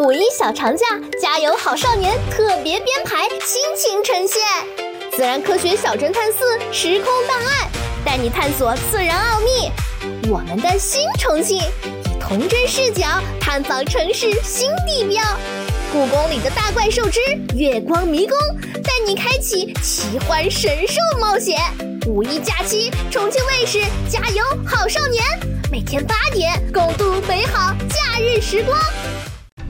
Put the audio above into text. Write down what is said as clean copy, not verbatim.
五一小长假，加油好少年特别编排亲情呈现。自然科学小侦探4时空档案，带你探索自然奥秘。我们的新重庆，以童真视角探访城市新地标。故宫里的大怪兽之月光迷宫，带你开启奇幻神兽冒险。五一假期，重庆卫视加油好少年，每天8点共度美好假日时光。